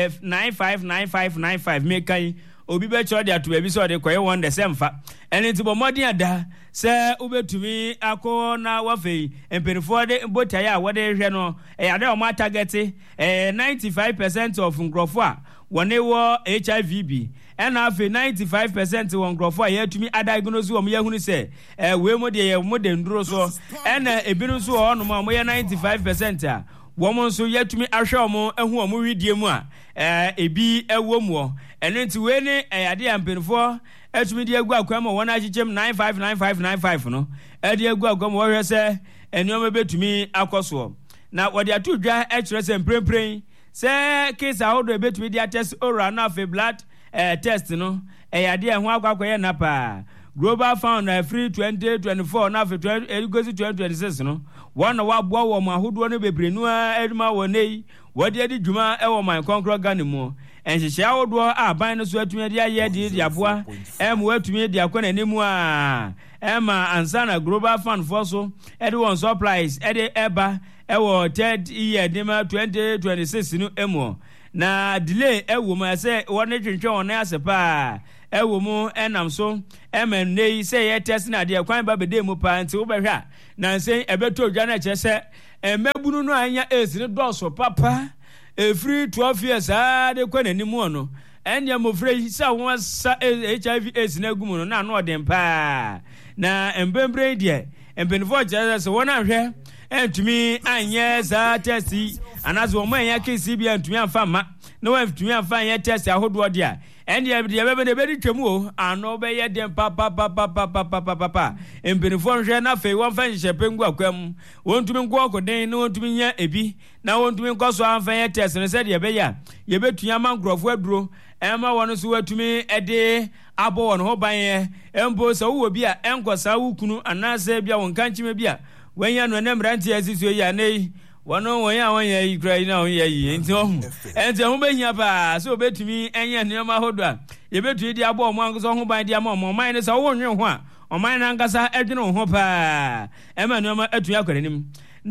959595 mekai obi be chọ de atu ebi so de koye won de semfa eni ti bo modin ada se ubetumi akọ na wafei empenifo de botaye a wode hwe no eyade o ma target 95% of nkrofo a wone wo HIV bi ena afi 95% won nkrofo a yatumi adiagnose wo mo yahunu se we mo de ye mo de nduro so ena ebinu so ho no mo ye 95% a womo nso yatumi ahwe omo ehu omo widie mu a ebi ewo mu eno nti we ne eyade ampenfo etumi di egu akwam wona agichem 959595 no edi egu akwam wo hwe se enioma betumi akoso na wodi atudwa ekire se mprempren se case ahodo betumi di test oral na fe blood test no eyade ho akwakoye na pa global fund free 2024 na fe 2026 no wana wabo wo mahodo no bebrenu eduma wonei wodi edi dwuma e wo man konkro gane mu enhyehyɛ ahodo aban no so atumi di aye di aboa watumi di akwana nimu ema ansana global fund for so edi won supplies edi eba ewo third year dima 2026 no emu na delay ewo ma se wona twentwe wona asepa ewo mu enam so nei se ye test na de kwan ba bede mu pa nti wo behwa na nsen ebeto dwa na che se emabunu no anya esire doso papa free 12 years de kwana nimu no enya mo free sa won sa HIV AIDS na gumu no na no dem pa na embembre de embenfo che se wona hwe entumi anye za testi anazo o man ya kesi bia entumi amfa ma na wa entumi amfa anye testi ahodo dia ende de bebe de bedi twemu o ano be ye dem pa embenfo hwe na fe won fa nhye pengu akwam wontumi nko okoden na wontumi nya ebi na wontumi nkoso amfa anye testi no se de be ya ye betua mangrofo aduro ema wono so watumi ede abo wono ho ban embo so wo bi a enkosa wukunu anase bia won kanchime bia wanya no na mranti asiso ya nei wono wonya wonya ikra ina wonya yi enti ho behia ba so betumi enya neoma hodo a ye betui di abo mo ankoso ho ban di ama mo man ne so wo nwe ho a o man na nkasa edwene ho pa ema neoma atu akwarenim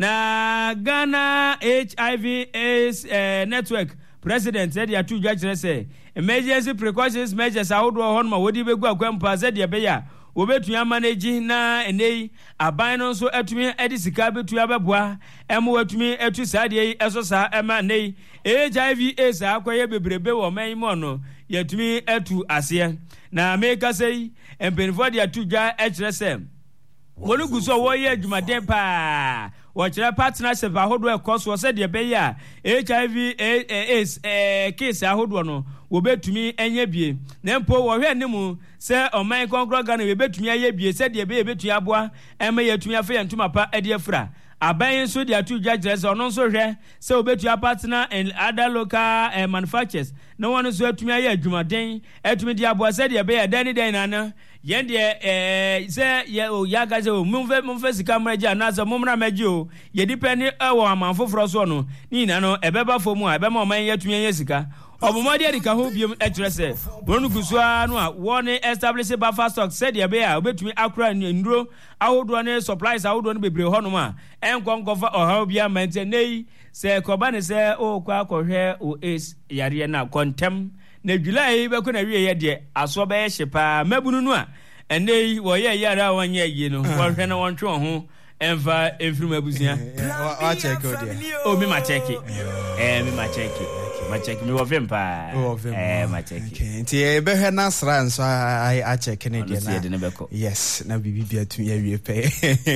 na Ghana HIV AIDS network president said ya tu judge say emergency precautions measures ahodo ho no wodi begu akwampa said ya be ya obetua manage na enei aban no so atumi edisika betua beboa emo atumi atu saade eso sa ema nei HIV AIDS akwaye bebrebe wo man mo no yatumi atu ase na meka sei empenfo de atudwa ekirese wonu guso wo ye adwumaden pa wo kire partnership ahodo ekoso se de be ya HIV AIDS case ahodo no wo betumi enye bie na mpo wo hwe nimu se oman konkro Ghana we betumi aye bie se de be betu aboa ema yatumi afa yantuma pa ade afra aban so de atu judges ono so hwe se obetu partner and other local manufacturers no one so atumi aye adwumaden atumi de aboa se de be ya dani dan na yen de se ye o ya gaze o mumfe sika mraji na se mumra maji o ye depend wo amanfoforo so no ni na no ebeba fomu a ebema oman yatumi aye sika obumodi adika ho biem etrese bonu gusua no a woni establish buffer stock said ya be ya obetumi akura nduro ahodo ne supplies ahodo ne bebre ho no ma enkonkofa oha bia maintain se koba ne se o kwa akohwe o is yare na kontem na July be ko na wie ye de aso be hyepa mabunu no a enei wo ye yara wanye yi no wo hwe na won twe ho enfa efiri abusia wa check o dia o mi ma check mi ma check mi wo vempa ma check nti e be hwe na sra nso I check ne dia na yes na bibi bia tu ya wie pe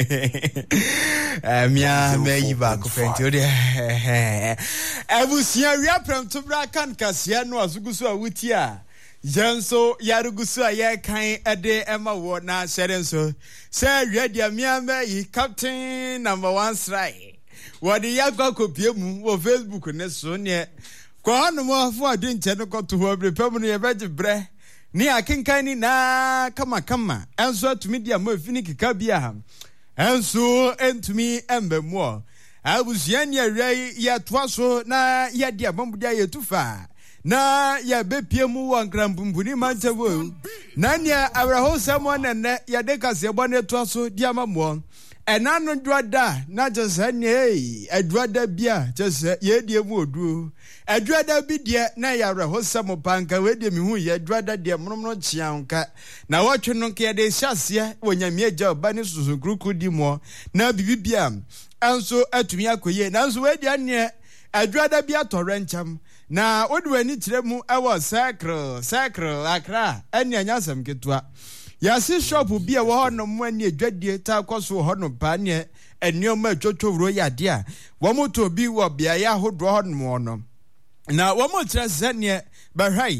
mia me yi ba ko fenti o dia abusia wi aprem to bra kan kasia no azugusu awuti a Janso yarugusu aye kan ede ema wo na sherenso say redia miama yi captain number 1 strike wodi yakwa kopie mu wo Facebook ne so ne ko hanu mo afo adu nche no koto ho brepem no ye beje bre ni akenkan ni na kama enso atumi dia mo afini kika bia enso entumi embemu abusia ne awai ya toaso na ya dia bambudia ye tufa na ya bepie mu wankrampumpuni manchewo na nia abraho samon ne ya de kase bone toaso diamamo enano dwada na jese ne adwada bia jese ye die mu odu adwada bi die na ya abraho samo panka we die mi hu ye adwada die monomno chianka na wotwe no ke de hyase wonyamie gya obane susu kruku di mo na bibibia anso atumi akoye nanso we die ne adwada bia torencham na odwani tiremu ewo cycle akra anya nyasam ketua yasi shop bia wo hono mo ani adwadie ta kwaso hono pa ne enioma twotworo yade a wo moto bi wo bia ya hodo hono mo no na wo mo tire sene bahai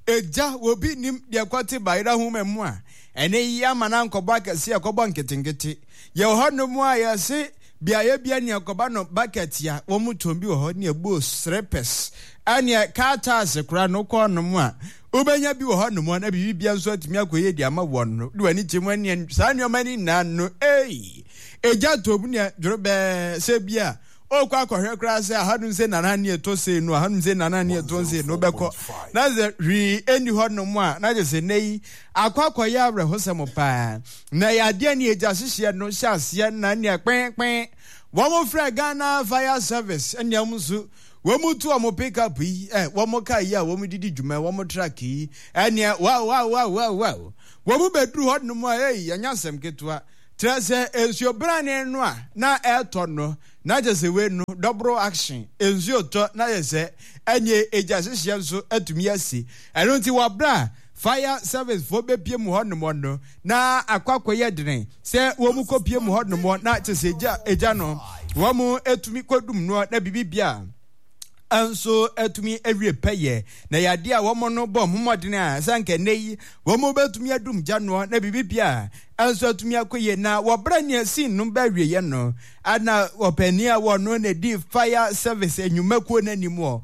eja obi nim de kwate bayra hu memu a ene yi amana nkoba kase akoba nketengete ye ho no mu a ye se biaye bia ne akoba no bucket ya wo mu tombi ho ne ebu srepes ane kata se kura no ko no mu a obenya bi wo ho no mu na bibia nso atimi akoye di ama won no de wani temu ane sa ne omani na no eja tobu ne drobe se bia okwa akohwe kura se ahanu se nanani eto se no ahanu se nanani eto se no beko na ze ri eni ho no mu a na je se nei akwakoya abre hosem pa na ya de ni eja hihye no hyase na ne kpen wo mo fra Ghana Fire Service enya musu wo mu tu o pick up yi wo mo kai ya wo mu didi dwuma wo mo track yi enya wow wo mu bedru ho no mu a anya sem ketua trese ensio brane no a na eto no na jese we no double action ensio to na jese enye eja hihye nso atumi asi eno nti wa bra Fire Service for be pie mu hono no na akwakoye dene se wo mu kopie mu hono na jese eja no wo mu etumi kodum no na bibibia anso etumi ewie peye na yade a wo mo no bom modene a sanke nei wo mo betumi adum jano na bibibia anso etumi akoye na wo brane asin no ba wie ye no ana opani a wo no na di Fire Service enyumakuo na nimo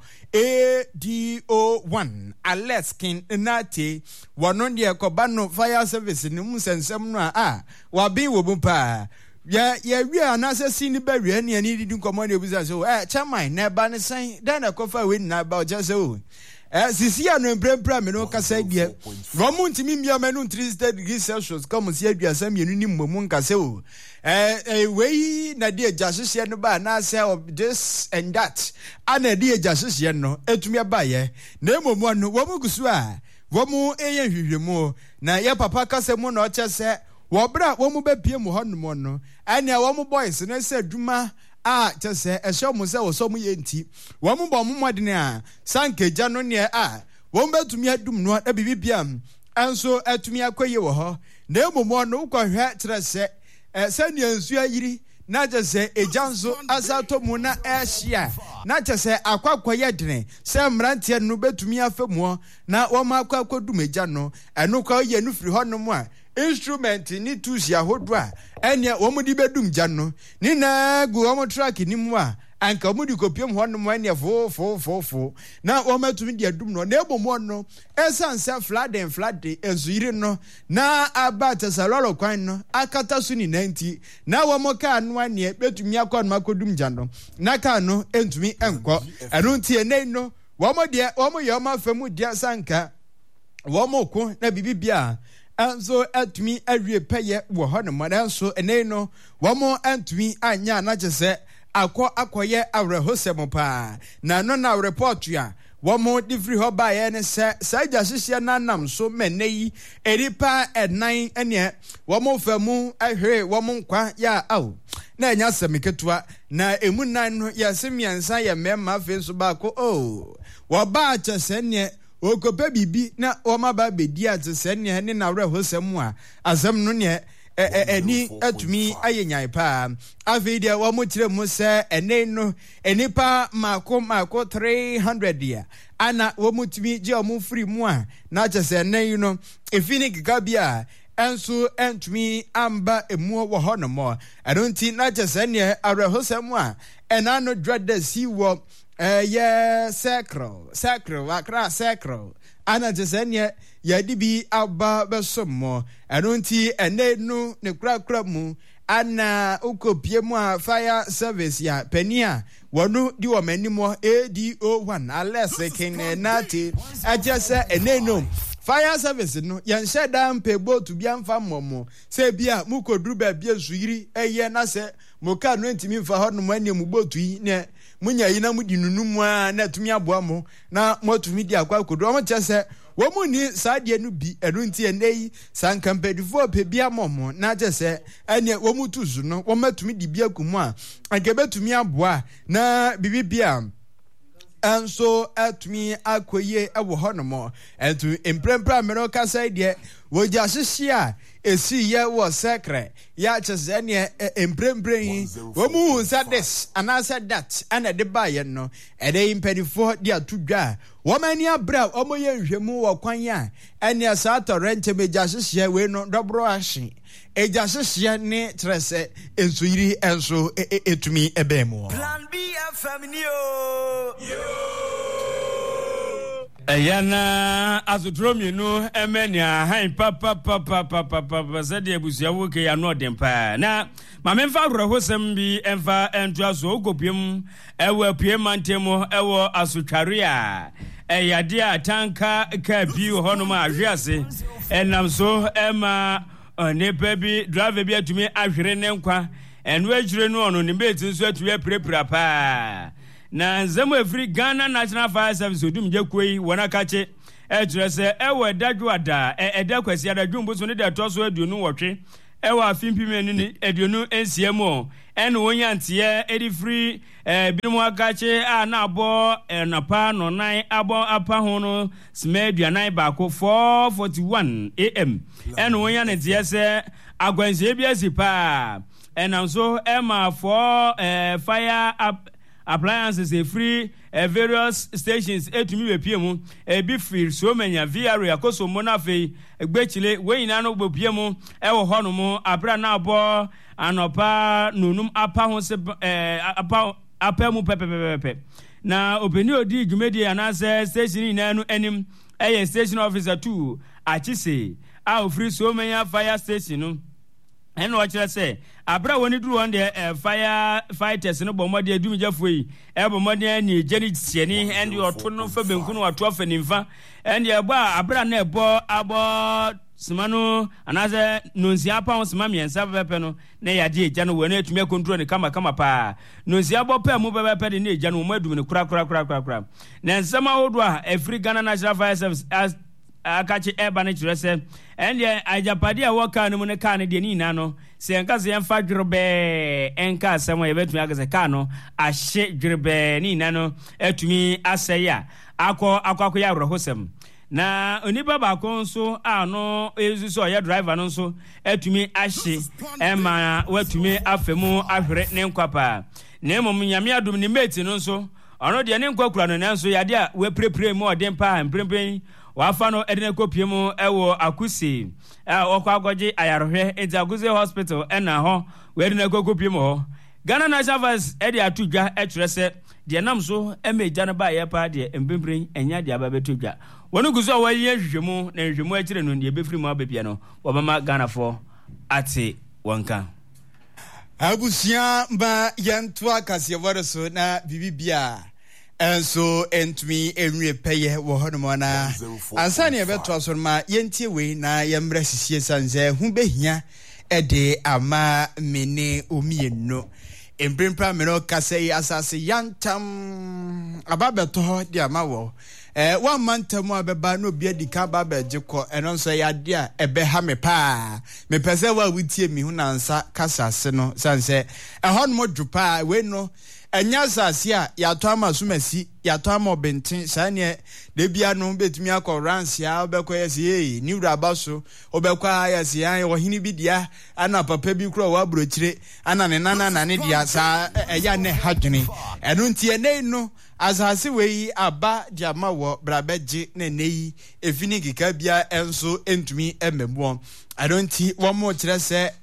ADO1 Aleskin nati wono de koba no Fire Service ni mu sensem no a wa bi wo bu pa ya wi anase sini ba wi ne ani di nkomo ne obuza so chairman na ba ne san dan na kofa we na ba o just so sisi anu emprempra me no kasa die wo mu ntimi mia me no 3 degrees Celsius come si aduasa mienu ni mmomu nkase o we na die jahye no ba na say of this and that ana die jahye no etumi ba ye na emomu anu wo mu gusu a wo mu eye hwehwemu na ye papa kasa mu na o chese wo bra wo mu be pie mu hono no ane wo mu boys na se dwuma a chese ehye mu se wo so mu ye nti wo mu bom modene a sankeja no ne a wo mu betumi adum no e bibibia anso atumi akoye wo ho na emomu no kwahwe trese sani ensu ayiri na chese ejanzo asato mu na ehia na chese akwakoye dene se mrantie no betumi afemu na wo ma akwadum eja no eno kwa ye no firi hono mu a instrument ni tusi ahodo a ene wo mu di bedum gya no ni na gu wo mu track ni mu a anka mu di kopiem ho no mu ene fo na wo matumi di adum no na ebomo no esanse flood enzuyire no na abata salolo kwan no akata su ni nanti na wo mu ka no ane betumi akwa no makodum gya no na ka no entumi enko eno nti ene no wo mu ye ma famu dia sanka wo mu ko na bibibia anso atumi awie peye wo hono mananso ene no wo mo antumi anya na jese akoye awrehosem pa na no na report ya wo mo different ho ba ye ne se saja hihye nanam so menei eripa enan ene wo mo famu ahwe wo mo nkwa ya aw na enya semiketua na emu nan no ya semiansa ya mema fe so ba ko wo ba chese ne okope bibi na oma ba bedi atse ne ne na wre hosem a asem no ne eni atumi ayenyan pa afidia wo mo kire mu se ene no enipa mako 300 dia ana wo mutumi je o mu free mu a na chese ne you know efini gabia enso entumi amba emu wo ho no mo adonti na chese ne awre hosem a ena no dread si wo sacro akra sacro ana jesenya yadibi aba besomo anonti enenu ne kura mu ana ukopie mu a Fire Service ya penia wonu di wo manimo ADO1 Aleskin nati ajese enenu Fire Service no yanhye da mpebo tu bia mfa momo se bia mukodru ba bia zuyiri eye na se moka no ntimi mfa ho no mani mu botu yi ne munya yi na mudi nunum a na tumi aboa mo na motumi di akwa kodo mo chese wo mu ni saade no bi enu nti enei sankampedifo pe bia momo na chese ene wo mu tuzu no wo matumi di bia kumu a anke betumi aboa na bibibia enso atumi akoye ewo honomo entu emprempra meroka saidie woja hihia esi ye wo secret ya chese ne emprempren wo mu sadis anasa that ana de baye no ede impedifo dia tudwa wo mani abra omoye nhwemu wo kwan ya ene asa torrent beja hihia we no dobro ahye eja hihia ne trese ensuyiri enso etumi ebemu Plan B family Yana azudromi no emenia han papa zede ebusia woke ya no dempa na ma memfa rohosem bi emfa entua so ogopiem ewo piem mantemo ewo asutware a eyade atanka ka bi honom ahwease enam so ema nepa bi driver bi atumi ahwere ne nkwa eno agire no ono ne beti so atumi aprepra pa na nzemo every Ghana National Fire Service odum jekoi wona kache ejrese ewe dadwada edakwasi adadwumbu so ne de toso aduonu wotwe ewe afimpim ni aduonu ensiemo eno wonyantie edi free binu akache na abo napa no nan abo apa ho no smeduanan baako 4:41 am eno wonyantie se agwanse bia sipa enanso ema for fire appliances free various stations etumi bepie mu ebi free so manya VR akoso monafe egbechile wenyina no bepie mu ewo hono mu abra na abo anopa nunum apa ho se apa mu pepepepe na obeni odi dwumedi anase station ina no anim eye station officer 2 achise a free so manya fire station no eno wakira se abra woni duru on de fire fighters no bomode adumjafo yi bomode ni jeni tieni and you to no fa benku no wato afa nimfa and ye ba abra na abo simano anaze nonsia pa on sima miensa pepe no na yade eja no wona atumi control ne kama pa nonsia bo pa mu pepe de na eja no mo adum ne kura na nsama hodo a every Ghana National Fire Service as akachi eba ne chirese ende ajapade a woka no ne ka ne de ni na no se enka se enfa dwurbe enka asemo ye betumi agase ka no ahye dwurbe ni na no etumi aseya akọ ya rohosem na onipa ba ko nso ano ezuso ya driver no nso etumi ahye ema watumi afemu ahwere ne nkwapa na emom nyame adum ne mate no nso ono de ne nkwakura no nanso yade a we prepare mu odempa mprempen wafa no edene kopiemu ewo akusi okwa agoje ayarohwe Ejaguze hospital ena ho we edene kopiemu ho Ghana National Fire edi atudwa etrese de nam so emeja no ba ye pa de embembren enya de ababetudwa wonu guzo wa ye hwehwemu na hwehwemu akire no de befiri mu ababia no wobama Ghana for ate wonka abusia ba yantu akase woroso na bibibia enso entumi enwe peye wo hono na ansane ebeto aso ma yentie we na yemra sisie sanze hu behia ede ama mene omieno emprempra meno kase asase yantam ababeto de ama wo one mantam abeba no bia dika baba jekọ eno nso yade a ebe ha me pa me pese wa wutie mi hu nansa kasase no sanse ehon mo djupa we no enya sase a yato ama sumasi yato ama obenten sane de bia no betumi akọranse a obekọ yesi ni wura baso obekọ ayesi an wo hini bidia ana papa bi kro wa brochire ana ne nana na ne dia sa eya ne hadwene eno ntie nei no asase we aba diama wo brabeje na nei efini gika bia enso entumi emembo adonti wo mo kire se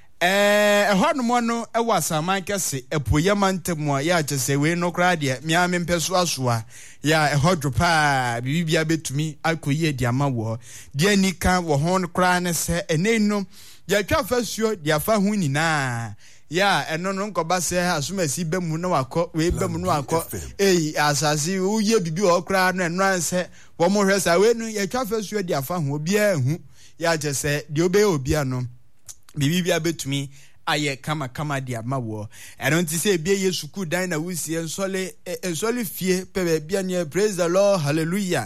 hono no ewa saman kese epoye mantemu ya chese we no kra de mia mempeso asoa ya ehodwo pa bibia betumi akoye diama wo de anika wo hon kra ne se enenu ya twa fasuo dia fa hu nyina ya eno no nkoba se asumasi bemu na wakọ we bemu no wakọ asasi uye bibi okra no eno anse wo mo hwesa we nu ya twa fasuo dia fa hu obi ahu ya chese de obe obi ano bibia betumi aye kama dia mawo eno nti se bia yesuku dan na wusie ensole fie pebe bia ne praise the Lord hallelujah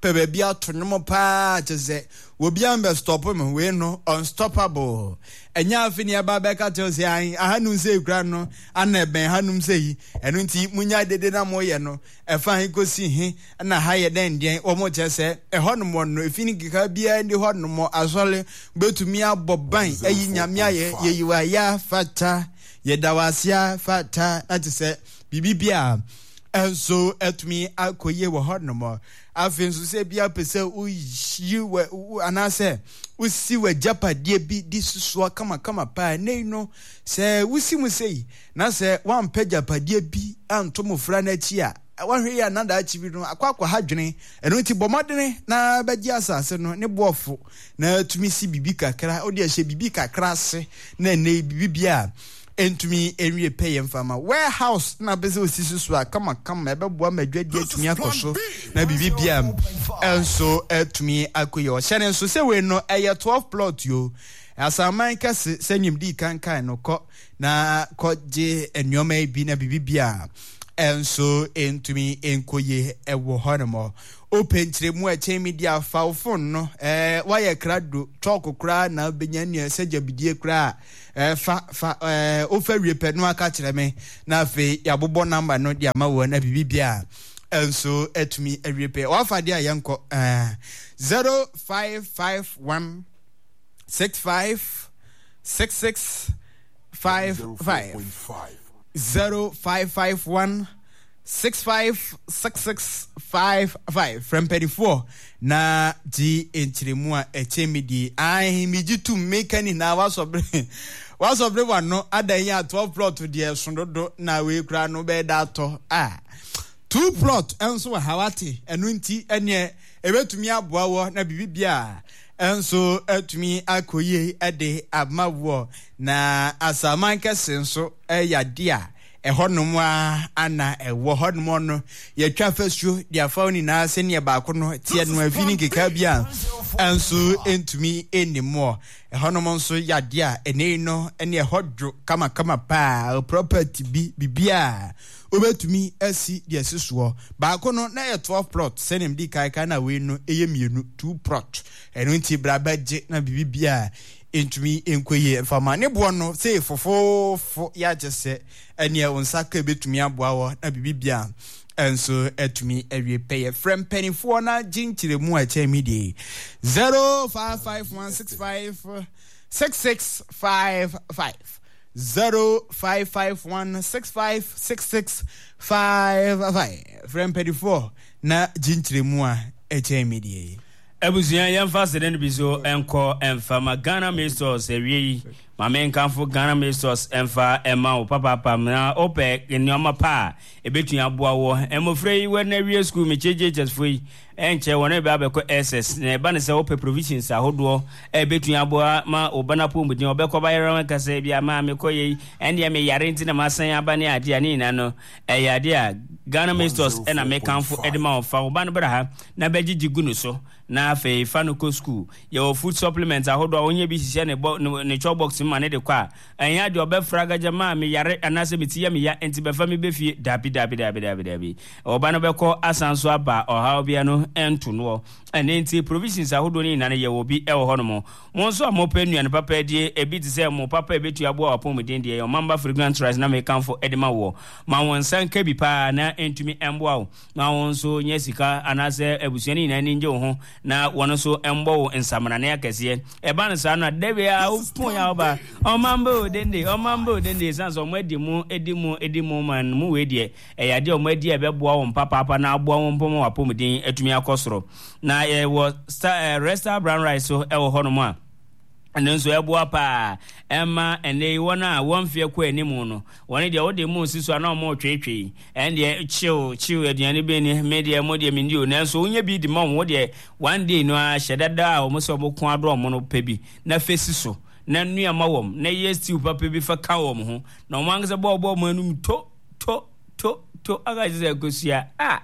baby out to no pa say will be stop him we no unstoppable enya afini ababeka tells I hanu say grano ana ben hanum say enu nti munya dede na moye no e fa he kosi he na haye den den omo che se e honom no efini kika bia ndi honom asole betumi aboban ayi nyame aye yeyiwa ya fata yedawasia fata ati se bibibia enso etumi akoye wo honom afenso se bia pese uyiwe anase usi we japadie bi disuso kama pa nei no se usi mu sei na se wan pa japadie bi anto mofra na chi a wanhwe ya nanda achi bi no akwa hadwene eno nti bomodene na baji asase no ne boofo na tumi si bibi kakra odi ahye bibi kakra se na nei bibi bia entumi enwie pay mfama warehouse na beze osisi so kama ebeboa madwadi atumi akoso na bibibia enso etumi akoye o hyene nso se we no eye 12 plot yo asaman kase senyim di kankan no ko na koje enyoma bi na bibibia enso entumi enkoye ewo honomo open tremu a chain media foul phone no wire krado talk kra na benya ne seja bidie kra fa ofa repe no aka kire me na afi yabobo number no dia ma wo na bibibia enso etumi repe wafa dia yanko 0551 65 66 55 0551 656655 from 34 na di enchiremu a echemidi ai mijitu mekani na wasobre one no adan ya 12 plot de sondodo na we kura no be dato 2 plot enso hawati enu nti ene ebetumi aboa wo na bibibia enso etumi akoye ede amawo na asaman kesenso yadia ehonom ana ewo honom no yetwa fesuo dia fauni na se ne ba ko no tie no afini keka bia enso entumi enimo ehonom nso yade a ene no ene hodwo kama pa property bibia obetumi asi dia sesuo ba ko no na ye 12 plot se nem di kai na we no eye mienu 2 plot eno nti brabaje na bibia entumi enkoye fama ne bo no say fofo ya jese ene onsaka betumi aboa wo na bibia enso etumi ewie pay from penny for na jinchire mu a che media 055165 6655 0551656655 from penny for na jinchire mu a che media Ebuzian yemfa seden bizo enko enfama Ghana Masters ewie mama enkanfo Ghana Masters emfa ema o papa na ope enyoma pa ebetu aboa wo emofrei we na wie school me chejejes foi enche wona be abeko SS na eba ne se ope provisions ahodo ebetu aboa ma obana pomudin obeko bayere kasa bia ma me koye ende me yare nti na masan abane ade ani na no eyade a Ghana Masters ena me kanfo edema ofa obana bra ha na begigi gunu so na fe fanuko school your food supplements ahodo onye bi hihye ne chop box ma ne de kwa enya de obefra jama me yare anase metiya me ya enti befa me befie dabi obana beko asanso aba oha bia no ento no enti provisions ahodo ni na ne ye obi ewo hono mo nso amopa nuane papa die ebi ti se mo papa ebetu abo apomuden die your member fragrance rice na me kanfo edema wo ma wonsan ka bi pa na entumi emboa wo na wonso nyesika anase ebusuani na ni nje ho na wono so embo ensamana na yakese eba no sa na debe a upon ya oba omambo dende sanso mo edimu man mu we die eyade o madi ebeboa wo papa na aboa wo mpom wapomden atumi akosoro na wo resta brown rice so ewo hono mo a anenso eboa pa emma ene wona wonfie kwa animu no woni de wode mu siso na mo twetwe ende chill aduane be ni media mo de mindio nanso onye bi di mom wode one day no a hyedada o mo so mo ko ado mo no pebi na fesi so na nua mawom na yesti papa bi fa ka wo mo ho na mo angse bo mo anum to aga je kosia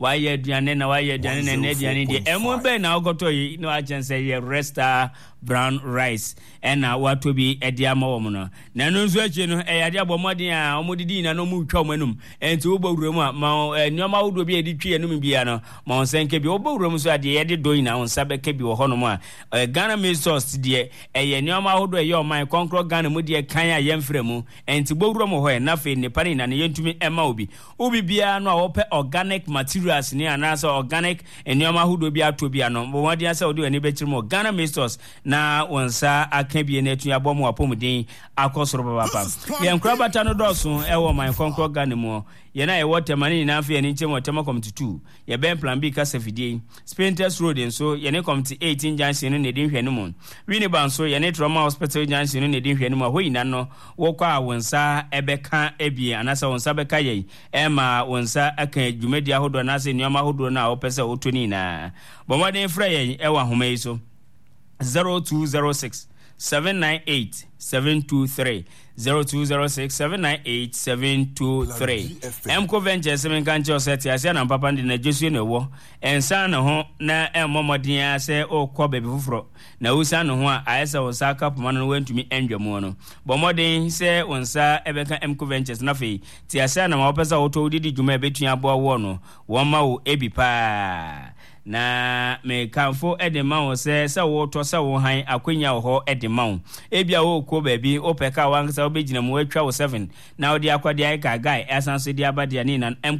wayɛ aduane na wayɛ aduane na aduane de emu be na ogoto yi no agent say ye Resta brown rice na wato bi edi ama wo no na no nso achi no yade abomodin a omodidi na no mu twa manum enti wo bawuram a ma nyoma wodo bi edi twi anum bia no ma onsenke bi wo bawuram so ade yede doyi na onsa beka bi wo hono mu a Ghana made sauce de nyoma wodo ye o man konkro Ghana mu de kan a yemfrɛ mu enti bawuram ho na fe ne pani na ne yentumi ema obi bia no a wo pe organic materials ni anasa organic nyoma wodo bi ato bia no bo wadi asa wodo ani be kirmo Ghana made sauce na wonsa akabie na etu abomu apomuden akosoro baba ye nkrabata no doso ewo man konkro Ghana mu ye na ye watermani na afi ani nchemo tema committee 2 ye ben plan B kasa fidie Spinters Road nso ye ne committee 18 junction no ne din hwene mu Winneba nso ye ne Trauma Hospital junction no ne din hwene mu hoyina no wokwa wonsa ebeka ebie anasa wonsa beka ye ema wonsa aka dwumadi ahodo na ase nyoma ahodo na opese otoni na bomode fra ye ewa homa yi so 0206 798 723 0206 798 723 Mko Ventures menkanche oseti asia na papa ndi na Jesu ne wo ensa na ho na emmomodin ase okọ bebi fufuro na usa no ho a ayesa wonsa kapuma no wantumi endwamu no bomodin se wonsa ebeka Mko Ventures na fe ti asia na ma opesa oto didi dwuma ebetua abo wo no wo ma wo ebipa na me kanfo edema wo se wo to se wo han akwanya wo ho edema wo ebia wo ko baabi opeka wansa obegina mu atwa wo 7 na odi akwade ai ka guy asanso di abade ani na